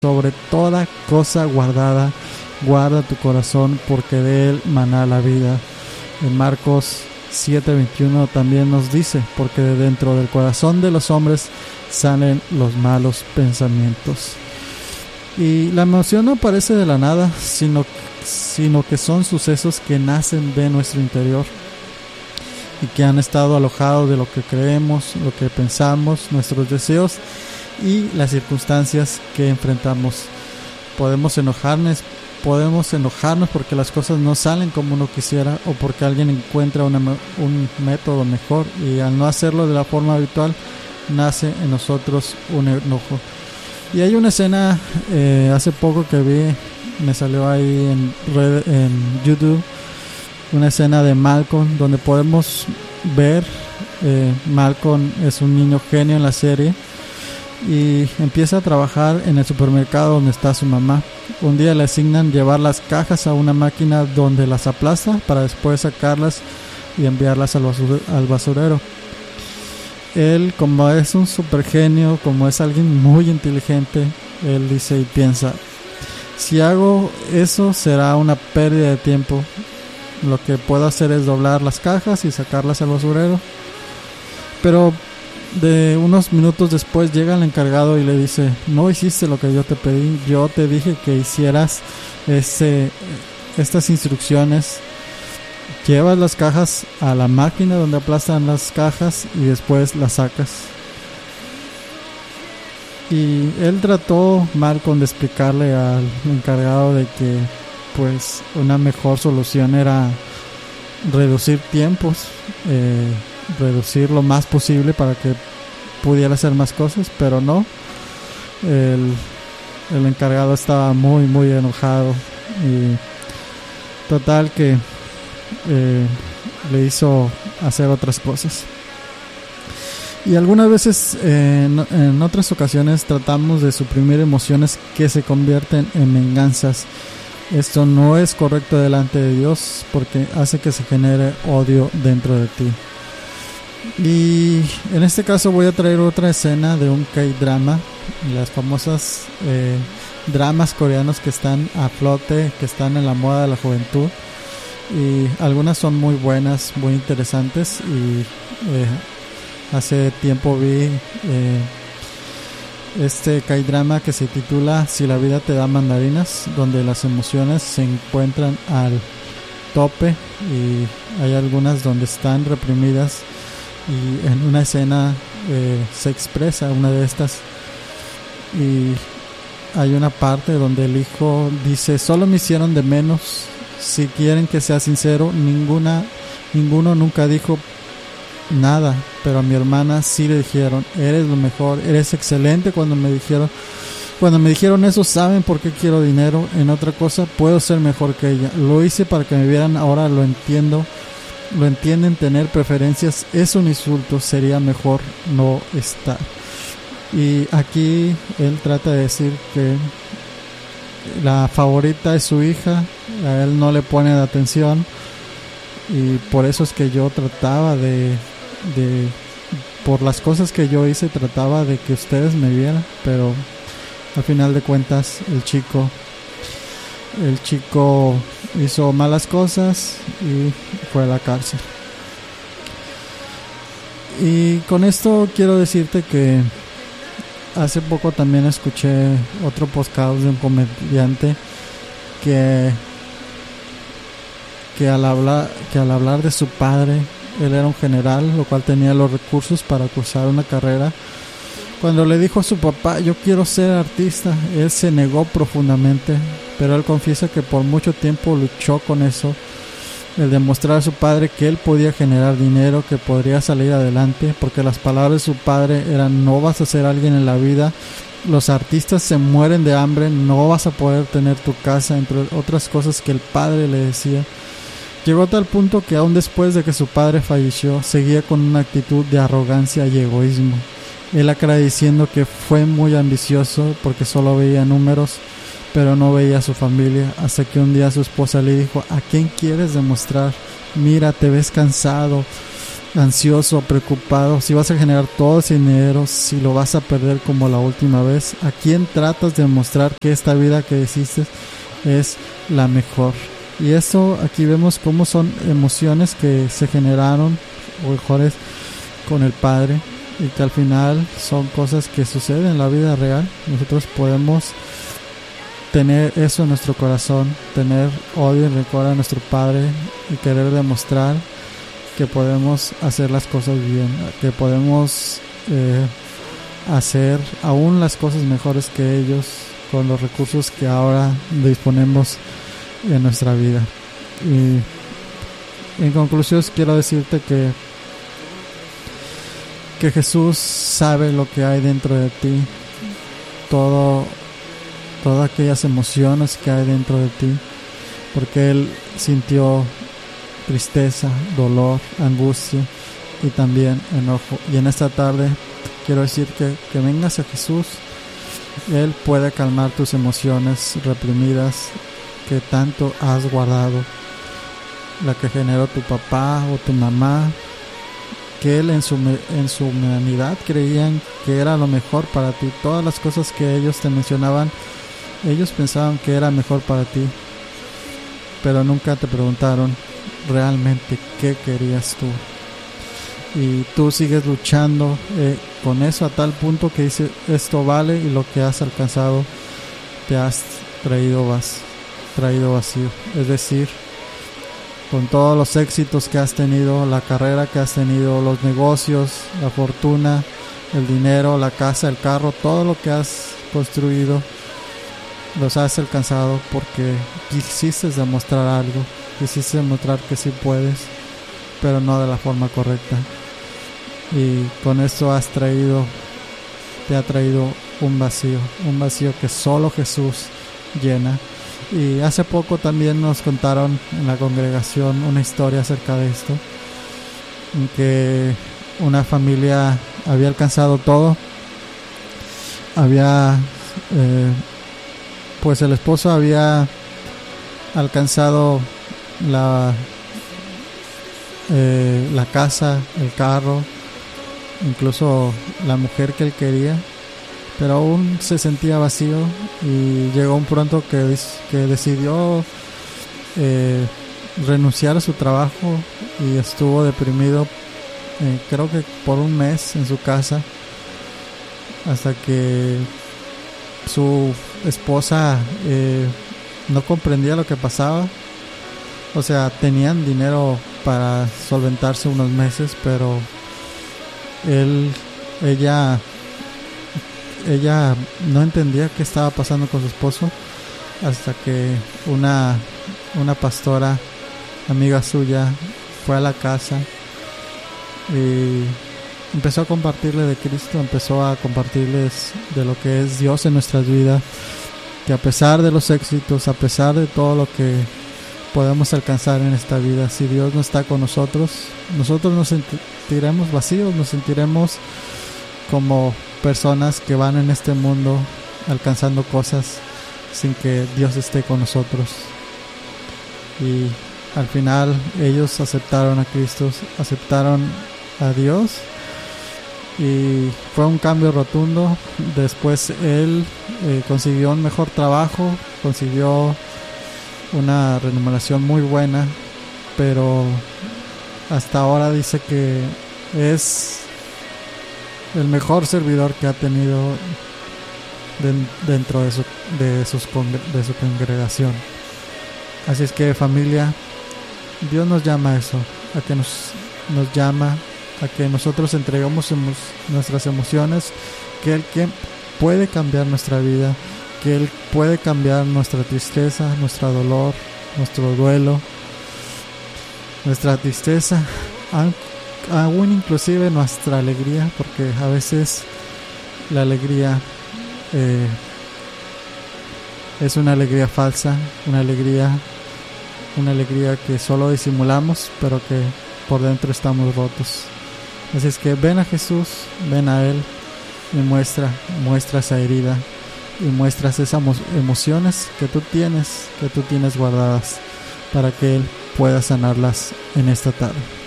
sobre toda cosa guardada, guarda tu corazón, porque de él mana la vida. En Marcos 7:21 también nos dice, porque de dentro del corazón de los hombres salen los malos pensamientos. Y la emoción no aparece de la nada, sino que son sucesos que nacen de nuestro interior y que han estado alojados de lo que creemos, lo que pensamos, nuestros deseos y las circunstancias que enfrentamos. Podemos enojarnos porque las cosas no salen como uno quisiera, o porque alguien encuentra un método mejor, y al no hacerlo de la forma habitual nace en nosotros un enojo. Y hay una escena hace poco que vi, me salió ahí en YouTube, una escena de Malcolm, donde podemos ver Malcolm es un niño genio en la serie y empieza a trabajar en el supermercado donde está su mamá. Un día le asignan llevar las cajas a una máquina donde las aplasta para después sacarlas y enviarlas al basurero. Él, como es un super genio, como es alguien muy inteligente, él dice y piensa: si hago eso será una pérdida de tiempo. Lo que puedo hacer es doblar las cajas y sacarlas al basurero. Pero de unos minutos después llega el encargado y le dice: no hiciste lo que yo te pedí, yo te dije que hicieras estas instrucciones. Llevas las cajas a la máquina donde aplastan las cajas y después las sacas. Y él trató, Malcolm, de explicarle al encargado de que pues una mejor solución era reducir tiempos, reducir lo más posible para que pudiera hacer más cosas, pero no. El encargado estaba muy muy enojado y total que le hizo hacer otras cosas. Y algunas veces en otras ocasiones tratamos de suprimir emociones que se convierten en venganzas. Esto no es correcto delante de Dios, porque hace que se genere odio dentro de ti. Y en este caso voy a traer otra escena de un K-drama, las famosas dramas coreanos que están a flote, que están en la moda de la juventud, y algunas son muy buenas, muy interesantes. Y hace tiempo vi este K-drama que se titula Si la vida te da mandarinas, donde las emociones se encuentran al tope y hay algunas donde están reprimidas, y en una escena se expresa una de estas, y hay una parte donde el hijo dice: solo me hicieron de menos. Si quieren que sea sincero, ninguno nunca dijo nada, pero a mi hermana sí le dijeron: eres lo mejor, eres excelente. Cuando me dijeron eso, saben por qué quiero dinero. En otra cosa puedo ser mejor que ella. Lo hice para que me vieran, ahora lo entiendo. Lo entienden, tener preferencias es un insulto, sería mejor no estar. Y aquí él trata de decir que la favorita es su hija, a él no le pone atención, y por eso es que yo trataba de por las cosas que yo hice, trataba de que ustedes me vieran, pero al final de cuentas el chico hizo malas cosas y fue a la cárcel. Y con esto quiero decirte que hace poco también escuché otro podcast de un comediante que al hablar de su padre, él era un general, lo cual tenía los recursos para cursar una carrera. Cuando le dijo a su papá: yo quiero ser artista, él se negó profundamente, pero él confiesa que por mucho tiempo luchó con eso, el demostrar a su padre que él podía generar dinero, que podría salir adelante, porque las palabras de su padre eran: no vas a ser alguien en la vida, los artistas se mueren de hambre, no vas a poder tener tu casa, entre otras cosas que el padre le decía. Llegó a tal punto que aún después de que su padre falleció, seguía con una actitud de arrogancia y egoísmo. Él acaba diciendo que fue muy ambicioso porque solo veía números, pero no veía a su familia, hasta que un día su esposa le dijo: ¿a quién quieres demostrar? Mira, te ves cansado, ansioso, preocupado, si vas a generar todo ese dinero, si lo vas a perder como la última vez. ¿A quién tratas de mostrar que esta vida que hiciste es la mejor? Y eso aquí vemos cómo son emociones que se generaron, o mejores, con el Padre, y que al final son cosas que suceden en la vida real. Nosotros podemos tener eso en nuestro corazón, tener odio y rencor a nuestro Padre y querer demostrar que podemos hacer las cosas bien, que podemos hacer aún las cosas mejores que ellos con los recursos que ahora disponemos en nuestra vida. Y en conclusión quiero decirte que Jesús sabe lo que hay dentro de ti, todas aquellas emociones que hay dentro de ti, porque Él sintió tristeza, dolor, angustia y también enojo. Y en esta tarde quiero decir que vengas a Jesús. Él puede calmar tus emociones reprimidas que tanto has guardado, la que generó tu papá o tu mamá, que Él en su humanidad creían que era lo mejor para ti. Todas las cosas que ellos te mencionaban, ellos pensaban que era mejor para ti, pero nunca te preguntaron realmente qué querías tú. Y tú sigues luchando con eso a tal punto que dices, esto vale, y lo que has alcanzado te has traído vacío. Es decir, con todos los éxitos que has tenido, la carrera que has tenido, los negocios, la fortuna, el dinero, la casa, el carro, todo lo que has construido, los has alcanzado porque quisiste demostrar algo, quisiste demostrar que sí puedes, pero no de la forma correcta. Y con esto te ha traído un vacío que solo Jesús llena. Y hace poco también nos contaron en la congregación una historia acerca de esto, en que una familia había alcanzado todo, pues el esposo había alcanzado la casa, el carro, incluso la mujer que él quería, pero aún se sentía vacío. Y llegó un pronto que decidió renunciar a su trabajo y estuvo deprimido, creo que por un mes en su casa, hasta que su esposa no comprendía lo que pasaba. O sea, tenían dinero para solventarse unos meses, pero ella no entendía qué estaba pasando con su esposo, hasta que una pastora amiga suya fue a la casa y empezó a compartirle de Cristo, empezó a compartirles de lo que es Dios en nuestras vidas, que a pesar de los éxitos, a pesar de todo lo que podemos alcanzar en esta vida, si Dios no está con nosotros nos sentiremos vacíos, nos sentiremos como personas que van en este mundo alcanzando cosas sin que Dios esté con nosotros. Y al final ellos aceptaron a Cristo, aceptaron a Dios, y fue un cambio rotundo. Después él consiguió un mejor trabajo, consiguió una remuneración muy buena, pero hasta ahora dice que es el mejor servidor que ha tenido dentro de su congregación. Así es que, familia, Dios nos llama a eso, a que nos llama a que nosotros entregamos nuestras emociones, que Él puede cambiar nuestra vida, que Él puede cambiar nuestra tristeza, nuestro dolor, nuestro duelo, nuestra tristeza, aún inclusive nuestra alegría, porque a veces la alegría es una alegría falsa, una alegría que solo disimulamos, pero que por dentro estamos rotos. Así es que ven a Jesús, ven a Él y muestra esa herida, y muestras esas emociones que tú tienes guardadas, para que Él pueda sanarlas en esta tarde.